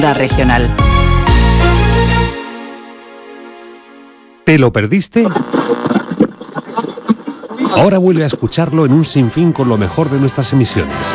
Regional. ¿Te lo perdiste? Ahora vuelve a escucharlo en un sinfín con lo mejor de nuestras emisiones.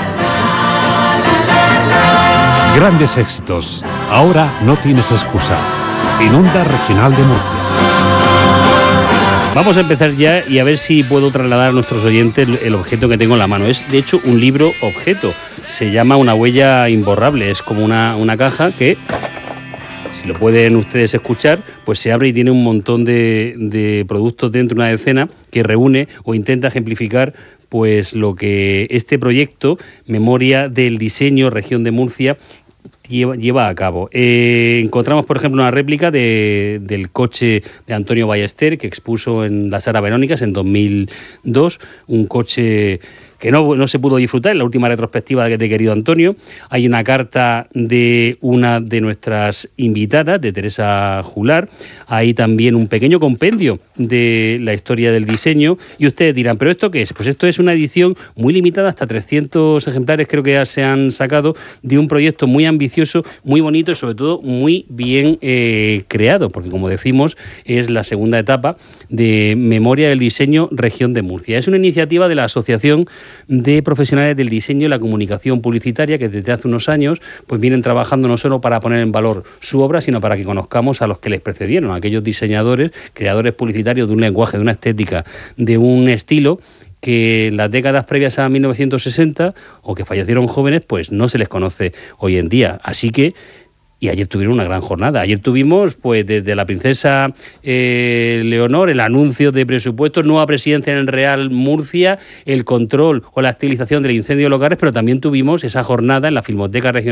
Grandes éxitos. Ahora no tienes excusa. En Onda Regional de Murcia. Vamos a empezar ya y a ver si puedo trasladar a nuestros oyentes el objeto que tengo en la mano. Es, de hecho, un libro objeto. Se llama Una huella imborrable. Es como una caja que, si lo pueden ustedes escuchar, pues se abre y tiene un montón de productos dentro, una decena, que reúne o intenta ejemplificar pues lo que este proyecto, Memoria del Diseño, Región de Murcia, lleva a cabo. Encontramos, por ejemplo, una réplica del coche de Antonio Ballester, que expuso en la Sala Verónicas en 2002, un coche que no se pudo disfrutar en la última retrospectiva de querido Antonio. Hay una carta de una de nuestras invitadas, de Teresa Jular. Hay también un pequeño compendio de la historia del diseño. Y ustedes dirán, ¿pero esto qué es? Pues esto es una edición muy limitada, hasta 300 ejemplares creo que ya se han sacado, de un proyecto muy ambicioso, muy bonito y sobre todo muy bien creado, porque como decimos, es la segunda etapa de Memoria del Diseño, Región de Murcia. Es una iniciativa de la Asociación de Profesionales del Diseño y la Comunicación Publicitaria, que desde hace unos años pues vienen trabajando no solo para poner en valor su obra, sino para que conozcamos a los que les precedieron, a aquellos diseñadores, creadores publicitarios de un lenguaje, de una estética, de un estilo que en las décadas previas a 1960 o que fallecieron jóvenes, pues no se les conoce hoy en día. Así que y ayer tuvieron una gran jornada. Ayer tuvimos, pues, desde la princesa Leonor, el anuncio de presupuestos, nueva presidencia en el Real Murcia, el control o la estilización del incendio de locales, pero también tuvimos esa jornada en la Filmoteca Regional